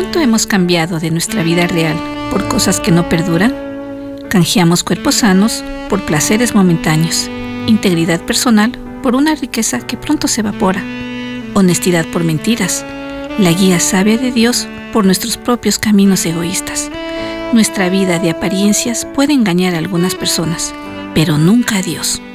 ¿Cuánto hemos cambiado de nuestra vida real por cosas que no perduran? Canjeamos cuerpos sanos por placeres momentáneos, integridad personal por una riqueza que pronto se evapora, honestidad por mentiras, la guía sabia de Dios por nuestros propios caminos egoístas. Nuestra vida de apariencias puede engañar a algunas personas, pero nunca a Dios.